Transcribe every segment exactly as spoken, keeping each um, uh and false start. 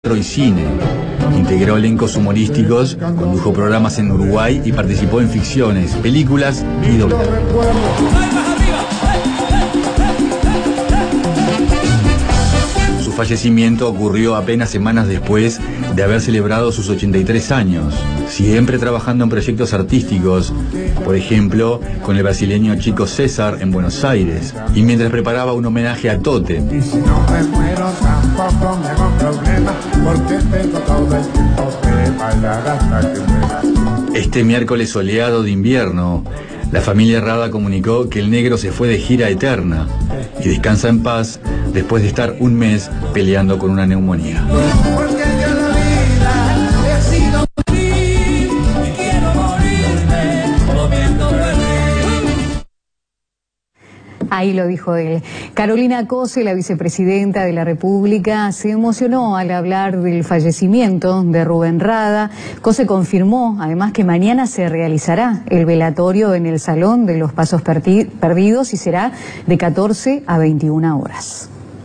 y cine. Integró elencos humorísticos, condujo programas en Uruguay y participó en ficciones, películas y doblaje. Su fallecimiento ocurrió apenas semanas después de haber celebrado sus ochenta y tres años, siempre trabajando en proyectos artísticos, por ejemplo, con el brasileño Chico César en Buenos Aires, y mientras preparaba un homenaje a Tote. Y si no me muero tampoco me hago problema, porque tengo todo el tiempo que bailar hasta que muera. Este miércoles soleado de invierno, la familia Rada comunicó que el negro se fue de gira eterna y descansa en paz después de estar un mes peleando con una neumonía. Porque yo la vida he sido feliz y quiero morirme comiendo feliz. Ahí lo dijo él. Carolina Cose, la vicepresidenta de la República, se emocionó al hablar del fallecimiento de Rubén Rada. Cose confirmó, además, que mañana se realizará el velatorio en el Salón de los Pasos Perdidos y será de catorce a veintiuna horas.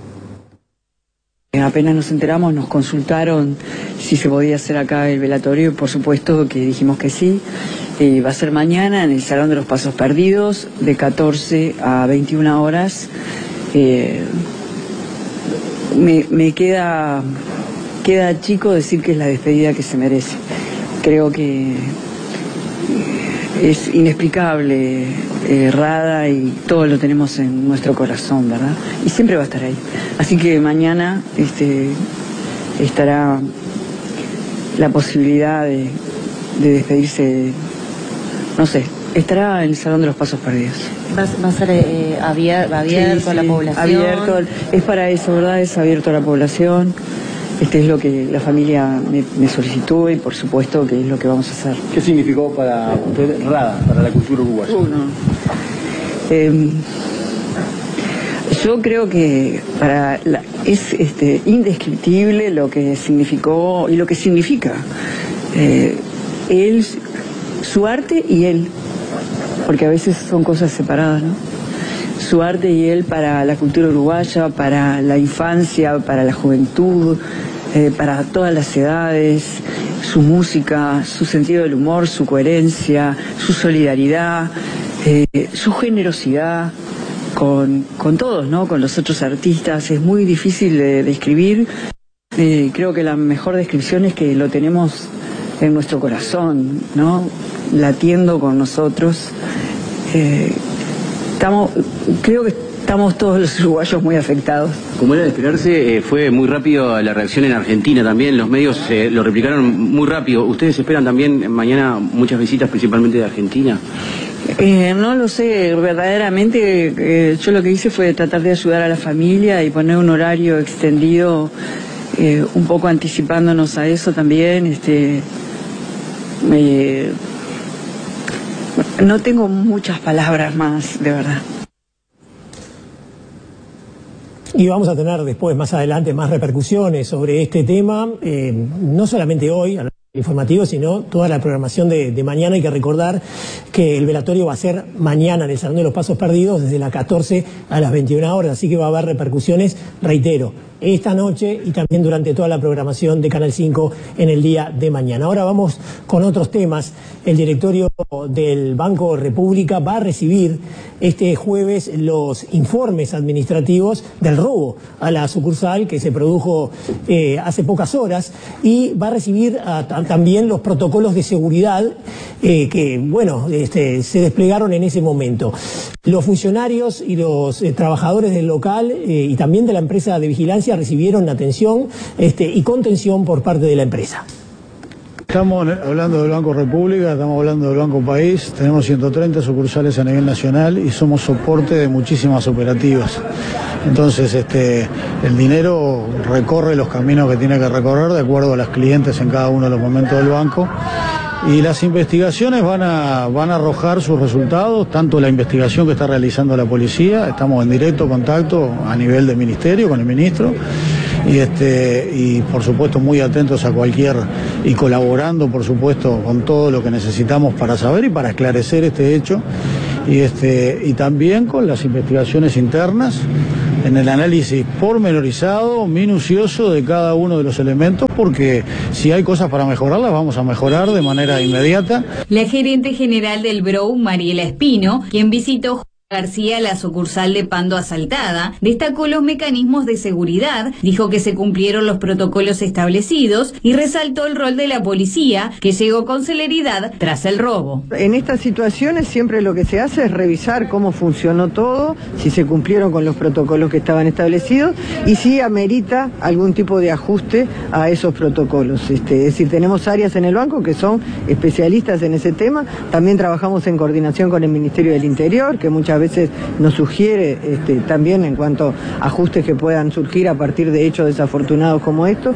Apenas nos enteramos, nos consultaron si se podía hacer acá el velatorio y por supuesto que dijimos que sí. Eh, va a ser mañana en el Salón de los Pasos Perdidos de catorce a veintiuna horas. Eh, me me queda, queda chico decir que es la despedida que se merece. Creo que es inexplicable, eh, Rada, y todo lo tenemos en nuestro corazón, ¿verdad? Y siempre va a estar ahí. Así que mañana este, estará la posibilidad de, de despedirse, no sé, estará en el Salón de los Pasos Perdidos. ¿Va, va a ser eh, abierto, abierto sí, sí, a la población? Abierto, es para eso, ¿verdad? Es abierto a la población. Este es lo que la familia me, me solicitó y por supuesto que es lo que vamos a hacer. ¿Qué significó para usted Rada, para la cultura uruguaya? Uh, no. eh, yo creo que para la, es este, indescriptible lo que significó y lo que significa eh, él, su arte y él, porque a veces son cosas separadas, ¿no? Su arte y él para la cultura uruguaya, para la infancia, para la juventud, eh, para todas las edades, su música, su sentido del humor, su coherencia, su solidaridad, eh, su generosidad con, con todos, ¿no? Con los otros artistas. Es muy difícil de describir. Eh, creo que la mejor descripción es que lo tenemos en nuestro corazón, ¿no? Latiendo con nosotros. Eh, Estamos, creo que estamos todos los uruguayos muy afectados. Como era de esperarse, eh, fue muy rápido la reacción en Argentina también, los medios eh, lo replicaron muy rápido. ¿Ustedes esperan también mañana muchas visitas, principalmente de Argentina? Eh, no lo sé, verdaderamente eh, yo lo que hice fue tratar de ayudar a la familia y poner un horario extendido, eh, un poco anticipándonos a eso también. Este, me... No tengo muchas palabras más, de verdad. Y vamos a tener después, más adelante, más repercusiones sobre este tema, eh, no solamente hoy, a informativo, sino toda la programación de, de mañana. Hay que recordar que el velatorio va a ser mañana en el Salón de los Pasos Perdidos desde las catorce a las veintiuna horas, así que va a haber repercusiones, reitero, esta noche y también durante toda la programación de Canal cinco en el día de mañana. Ahora vamos con otros temas. El directorio del Banco República va a recibir este jueves los informes administrativos del robo a la sucursal que se produjo eh, hace pocas horas, y va a recibir a, a, también los protocolos de seguridad eh, que, bueno, este, se desplegaron en ese momento. Los funcionarios y los eh, trabajadores del local eh, y también de la empresa de vigilancia recibieron atención este, y contención por parte de la empresa. Estamos hablando del Banco República, estamos hablando del Banco País, tenemos ciento treinta sucursales a nivel nacional y somos soporte de muchísimas operativas. Entonces este, el dinero recorre los caminos que tiene que recorrer de acuerdo a las clientes en cada uno de los momentos del banco. Y las investigaciones van a, van a arrojar sus resultados, tanto la investigación que está realizando la policía, estamos en directo contacto a nivel del ministerio con el ministro, y, este, y por supuesto muy atentos a cualquier, y colaborando por supuesto con todo lo que necesitamos para saber y para esclarecer este hecho, y, este, y también con las investigaciones internas en el análisis pormenorizado, minucioso de cada uno de los elementos, porque si hay cosas para mejorarlas, vamos a mejorar de manera inmediata. La gerente general del B R O, Mariela Espino, quien visitó García, la sucursal de Pando asaltada, destacó los mecanismos de seguridad, dijo que se cumplieron los protocolos establecidos y resaltó el rol de la policía, que llegó con celeridad tras el robo. En estas situaciones siempre lo que se hace es revisar cómo funcionó todo, si se cumplieron con los protocolos que estaban establecidos y si amerita algún tipo de ajuste a esos protocolos. Este, es decir, tenemos áreas en el banco que son especialistas en ese tema, también trabajamos en coordinación con el Ministerio del Interior, que muchas veces nos sugiere este, también en cuanto a ajustes que puedan surgir a partir de hechos desafortunados como estos.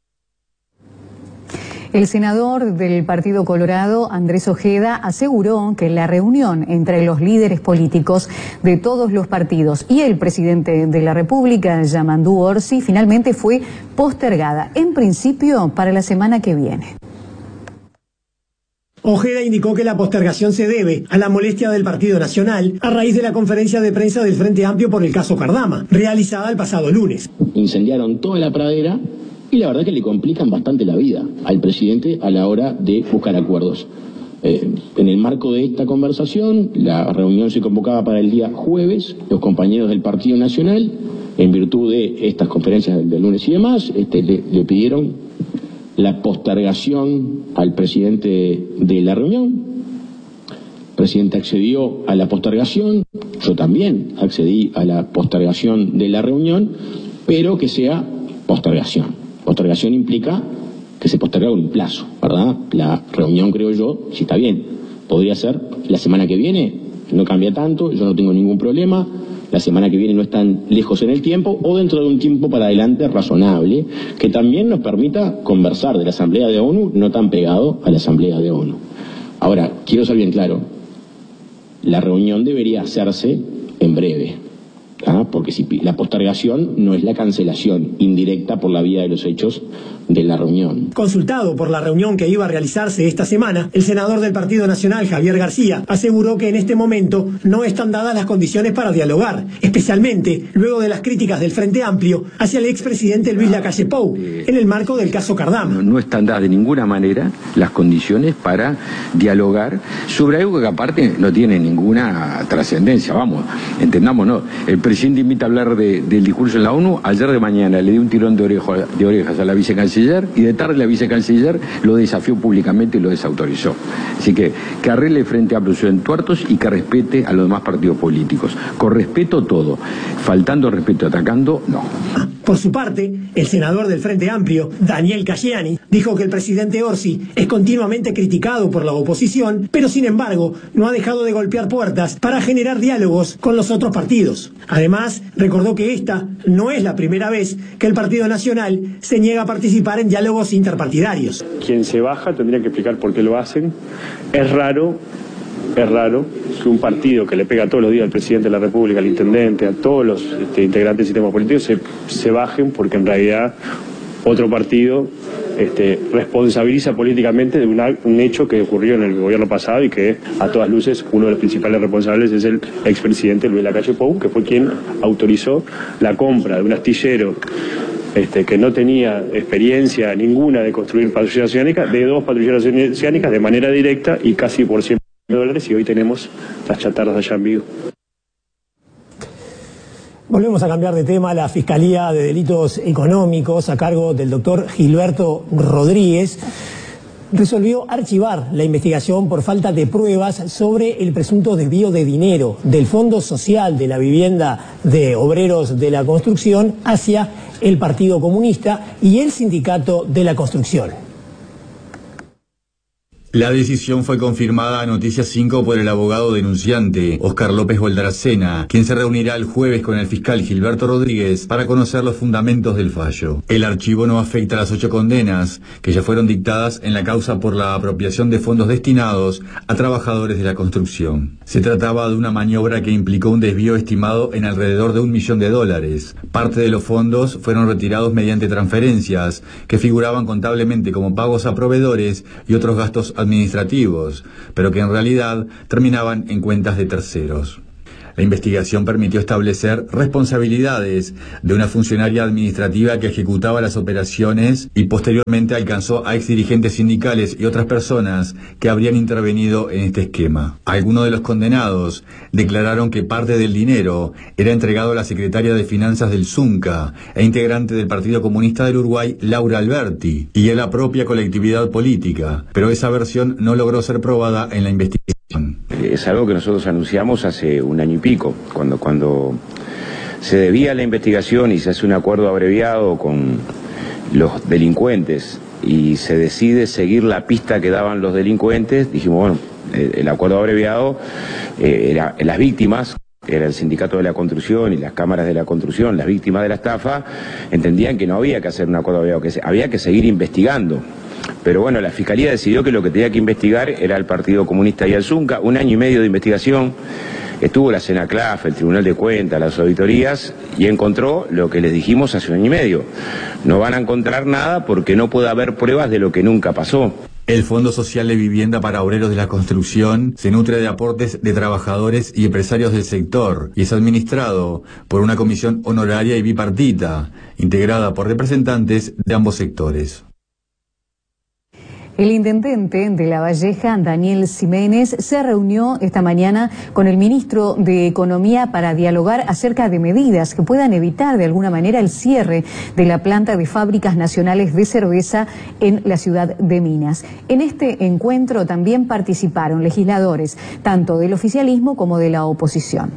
El senador del Partido Colorado, Andrés Ojeda, aseguró que la reunión entre los líderes políticos de todos los partidos y el presidente de la República, Yamandú Orsi, finalmente fue postergada, en principio para la semana que viene. Ojeda indicó que la postergación se debe a la molestia del Partido Nacional a raíz de la conferencia de prensa del Frente Amplio por el caso Cardama, realizada el pasado lunes. Incendiaron toda la pradera y la verdad que le complican bastante la vida al presidente a la hora de buscar acuerdos. Eh, en el marco de esta conversación, la reunión se convocaba para el día jueves. Los compañeros del Partido Nacional, en virtud de estas conferencias del lunes y demás, este, le, le pidieron la postergación al presidente de la reunión. El presidente accedió a la postergación, yo también accedí a la postergación de la reunión, pero que sea postergación. Postergación implica que se posterga un plazo, ¿verdad? La reunión, creo yo, si está bien, podría ser la semana que viene, no cambia tanto, yo no tengo ningún problema. La semana que viene no es tan lejos en el tiempo, o dentro de un tiempo para adelante razonable, que también nos permita conversar de la Asamblea de ONU, no tan pegado a la Asamblea de ONU. Ahora, quiero ser bien claro, la reunión debería hacerse en breve, ¿ah? Porque si la postergación no es la cancelación indirecta por la vía de los hechos de la reunión. Consultado por la reunión que iba a realizarse esta semana, el senador del Partido Nacional, Javier García, aseguró que en este momento no están dadas las condiciones para dialogar, especialmente luego de las críticas del Frente Amplio hacia el expresidente Luis Lacalle Pou, en el marco del caso Cardama. No, no están dadas de ninguna manera las condiciones para dialogar sobre algo que aparte no tiene ninguna trascendencia, vamos, entendámonos. El presidente invita a hablar de, del discurso en la ONU, ayer de mañana le dio un tirón de, orejo, de orejas a la vicecanciller y de tarde la vicecanciller lo desafió públicamente y lo desautorizó. Así que que arregle Frente Amplio sus entuertos y que respete a los demás partidos políticos. Con respeto todo, faltando respeto y atacando, no. Por su parte, el senador del Frente Amplio, Daniel Cayani, dijo que el presidente Orsi es continuamente criticado por la oposición, pero sin embargo no ha dejado de golpear puertas para generar diálogos con los otros partidos. Además, recordó que esta no es la primera vez que el Partido Nacional se niega a participar en diálogos interpartidarios. Quien se baja tendría que explicar por qué lo hacen. Es raro, es raro que un partido que le pega todos los días al presidente de la República, al intendente, a todos los este, integrantes del sistema político, se, se bajen porque en realidad otro partido este, responsabiliza políticamente de una, un hecho que ocurrió en el gobierno pasado y que a todas luces uno de los principales responsables es el expresidente Luis Lacalle Pou, que fue quien autorizó la compra de un astillero Este, que no tenía experiencia ninguna de construir patrulleras oceánicas, de dos patrulleras oceánicas de manera directa y casi por cien dólares, y hoy tenemos las chatarras allá en Vigo. Volvemos a cambiar de tema. La Fiscalía de Delitos Económicos, a cargo del doctor Gilberto Rodríguez, resolvió archivar la investigación por falta de pruebas sobre el presunto desvío de dinero del Fondo Social de la Vivienda de Obreros de la Construcción hacia el Partido Comunista y el Sindicato de la Construcción. La decisión fue confirmada a Noticias cinco por el abogado denunciante, Óscar López Boldaracena, quien se reunirá el jueves con el fiscal Gilberto Rodríguez para conocer los fundamentos del fallo. El archivo no afecta a las ocho condenas que ya fueron dictadas en la causa por la apropiación de fondos destinados a trabajadores de la construcción. Se trataba de una maniobra que implicó un desvío estimado en alrededor de un millón de dólares. Parte de los fondos fueron retirados mediante transferencias que figuraban contablemente como pagos a proveedores y otros gastos administrativos, pero que en realidad terminaban en cuentas de terceros. La investigación permitió establecer responsabilidades de una funcionaria administrativa que ejecutaba las operaciones y posteriormente alcanzó a exdirigentes sindicales y otras personas que habrían intervenido en este esquema. Algunos de los condenados declararon que parte del dinero era entregado a la secretaria de Finanzas del Zunca e integrante del Partido Comunista del Uruguay, Laura Alberti, y a la propia colectividad política, pero esa versión no logró ser probada en la investigación. Es algo que nosotros anunciamos hace un año y pico, cuando, cuando se debía la investigación y se hace un acuerdo abreviado con los delincuentes y se decide seguir la pista que daban los delincuentes, dijimos, bueno, el acuerdo abreviado eh, era las víctimas, era el sindicato de la construcción y las cámaras de la construcción, las víctimas de la estafa, entendían que no había que hacer un acuerdo abreviado, que había que seguir investigando. Pero bueno, la Fiscalía decidió que lo que tenía que investigar era el Partido Comunista y el Zunca. Un año y medio de investigación, estuvo la CENACLAF, el Tribunal de Cuentas, las auditorías, y encontró lo que les dijimos hace un año y medio. No van a encontrar nada porque no puede haber pruebas de lo que nunca pasó. El Fondo Social de Vivienda para Obreros de la Construcción se nutre de aportes de trabajadores y empresarios del sector y es administrado por una comisión honoraria y bipartita, integrada por representantes de ambos sectores. El intendente de La Valleja, Daniel Ximénez, se reunió esta mañana con el ministro de Economía para dialogar acerca de medidas que puedan evitar de alguna manera el cierre de la planta de fábricas nacionales de cerveza en la ciudad de Minas. En este encuentro también participaron legisladores, tanto del oficialismo como de la oposición.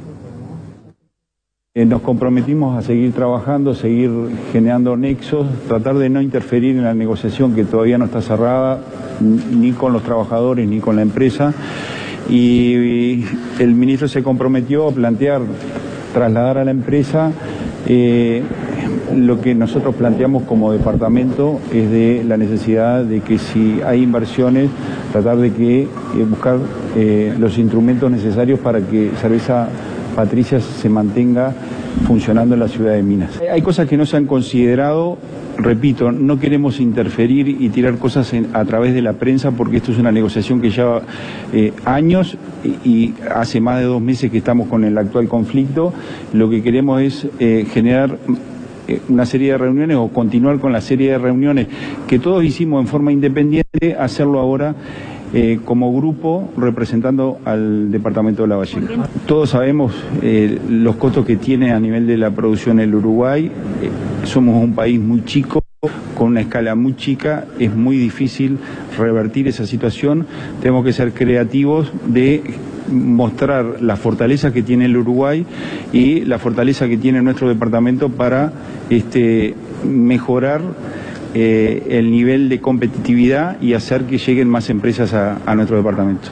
Nos comprometimos a seguir trabajando, seguir generando nexos, tratar de no interferir en la negociación que todavía no está cerrada, ni con los trabajadores ni con la empresa. Y el ministro se comprometió a plantear, trasladar a la empresa eh, lo que nosotros planteamos como departamento, es de la necesidad de que si hay inversiones, tratar de que eh, buscar eh, los instrumentos necesarios para que Cerveza Patricia se mantenga funcionando en la ciudad de Minas. Hay cosas que no se han considerado, repito, no queremos interferir y tirar cosas en, a través de la prensa porque esto es una negociación que lleva eh, años y, y hace más de dos meses que estamos con el actual conflicto. Lo que queremos es eh, generar una serie de reuniones o continuar con la serie de reuniones que todos hicimos en forma independiente, hacerlo ahora Eh, como grupo representando al departamento de La Valleja. Todos sabemos eh, los costos que tiene a nivel de la producción el Uruguay. Eh, somos un país muy chico, con una escala muy chica, es muy difícil revertir esa situación. Tenemos que ser creativos de mostrar la fortaleza que tiene el Uruguay y la fortaleza que tiene nuestro departamento para este, mejorar Eh, el nivel de competitividad y hacer que lleguen más empresas a, a nuestro departamento.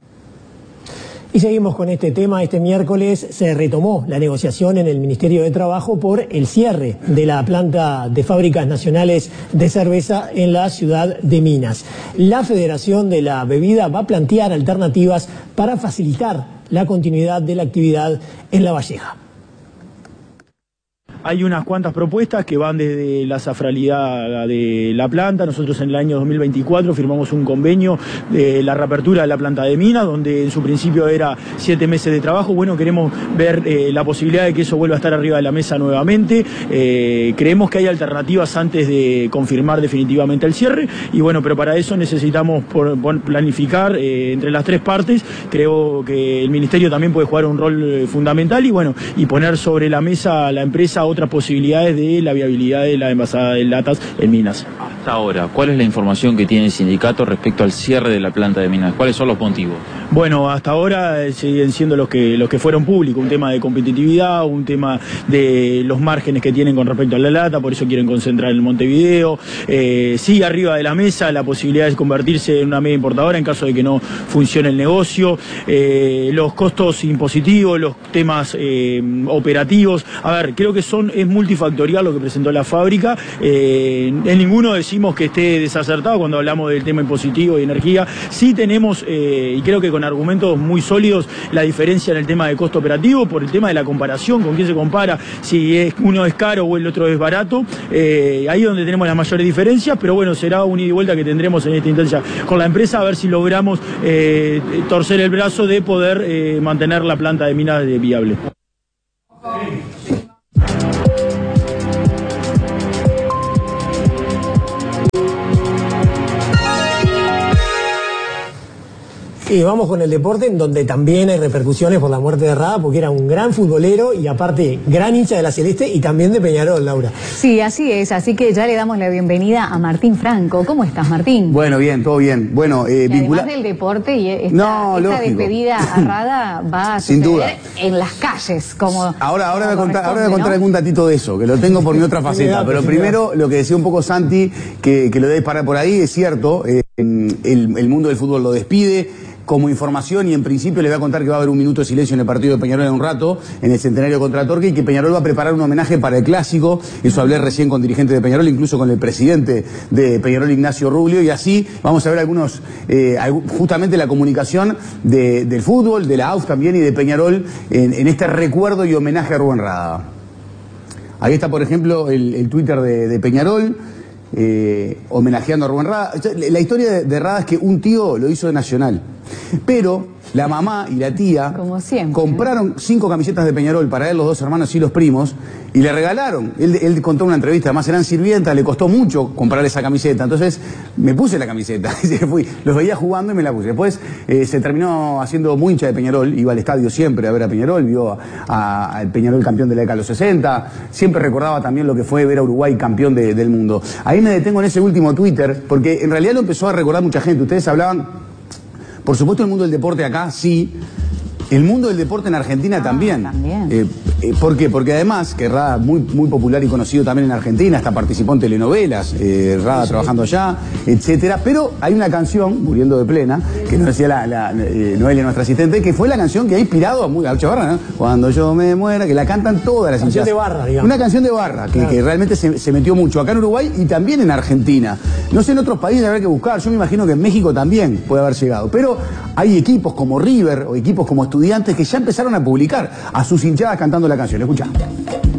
Y seguimos con este tema. Este miércoles se retomó la negociación en el Ministerio de Trabajo por el cierre de la planta de fábricas nacionales de cerveza en la ciudad de Minas. La Federación de la Bebida va a plantear alternativas para facilitar la continuidad de la actividad en La Valleja. Hay unas cuantas propuestas que van desde la safralidad de la planta. Nosotros en el año dos mil veinticuatro firmamos un convenio de la reapertura de la planta de Minas, donde en su principio era siete meses de trabajo. Bueno, queremos ver eh, la posibilidad de que eso vuelva a estar arriba de la mesa nuevamente. Eh, creemos que hay alternativas antes de confirmar definitivamente el cierre. Y bueno, pero para eso necesitamos por, por planificar eh, entre las tres partes. Creo que el Ministerio también puede jugar un rol eh, fundamental y bueno, y poner sobre la mesa a la empresa otras posibilidades de la viabilidad de la envasada de latas en Minas. Hasta ahora, ¿cuál es la información que tiene el sindicato respecto al cierre de la planta de Minas? ¿Cuáles son los motivos? Bueno, hasta ahora eh, siguen siendo los que, los que fueron públicos, un tema de competitividad, un tema de los márgenes que tienen con respecto a la lata, por eso quieren concentrar en Montevideo. Eh, sigue arriba de la mesa la posibilidad de convertirse en una media importadora en caso de que no funcione el negocio. Eh, los costos impositivos, los temas eh, operativos. A ver, creo que son son, es multifactorial lo que presentó la fábrica. Eh, en ninguno decimos que esté desacertado cuando hablamos del tema impositivo y energía. Sí tenemos, eh, y creo que con argumentos muy sólidos, la diferencia en el tema de costo operativo, por el tema de la comparación, con quién se compara, si es, uno es caro o el otro es barato. Eh, ahí es donde tenemos las mayores diferencias, pero bueno, será un ida y vuelta que tendremos en esta instancia con la empresa, a ver si logramos eh, torcer el brazo de poder eh, mantener la planta de minas viable. Y vamos con el deporte, en donde también hay repercusiones por la muerte de Rada, porque era un gran futbolero y aparte gran hincha de la Celeste y también de Peñarol, Laura. Sí, así es, así que ya le damos la bienvenida a Martín Franco. ¿Cómo estás, Martín? Bueno, bien, todo bien. Bueno, eh, y vincula... además del deporte y esta, no, esta lógico. despedida a Rada va a Sin suceder duda. en las calles, como Ahora, ahora, como voy a contar, ahora voy a contar ¿no? algún datito de eso, que lo tengo por mi otra faceta. Pero primero, lo que decía un poco Santi, que, que lo debe parar por ahí, es cierto, eh, el, el mundo del fútbol lo despide. Como información, y en principio le voy a contar que va a haber un minuto de silencio en el partido de Peñarol en un rato, en el centenario contra Torque, y que Peñarol va a preparar un homenaje para el clásico. Eso hablé recién con dirigentes de Peñarol, incluso con el presidente de Peñarol, Ignacio Rubio, y así vamos a ver algunos, eh, justamente la comunicación de, del fútbol, de la A U F también y de Peñarol en, en este recuerdo y homenaje a Rubén Rada. Ahí está, por ejemplo, el, el Twitter de, de Peñarol. Eh, homenajeando a Rubén Rada. La historia de, de Rada es que un tío lo hizo de Nacional, pero la mamá y la tía Como siempre, compraron cinco camisetas de Peñarol para él, los dos hermanos y los primos, y le regalaron. Él, él contó en una entrevista, además eran sirvientas, le costó mucho comprar esa camiseta, entonces me puse la camiseta, fui, los veía jugando y me la puse. Después eh, se terminó haciendo muy hincha de Peñarol, iba al estadio siempre a ver a Peñarol, vio al Peñarol campeón de la década de los sesenta, siempre recordaba también lo que fue ver a Uruguay campeón de, del mundo. Ahí me detengo en ese último Twitter, porque en realidad lo empezó a recordar mucha gente. Ustedes hablaban, por supuesto, el mundo del deporte acá, sí. El mundo del deporte en Argentina ah, también. también. Eh, eh, ¿Por qué? Porque además, que Rada, muy, muy popular y conocido también en Argentina, hasta participó en telenovelas, eh, Rada sí. trabajando allá, etcétera. Pero hay una canción, Muriendo de Plena, que nos decía la, la, eh, Noelia, nuestra asistente, que fue la canción que ha inspirado a, a Ocho Barra, ¿no? Cuando yo me muera, que la cantan todas las canción hinchas. de barra, digamos. Una canción de barra, que, claro. que realmente se, se metió mucho acá en Uruguay y también en Argentina. No sé, en otros países habrá que buscar, yo me imagino que en México también puede haber llegado. Pero hay equipos como River o equipos como Estudiantes que ya empezaron a publicar a sus hinchadas cantando la canción. Escuchá.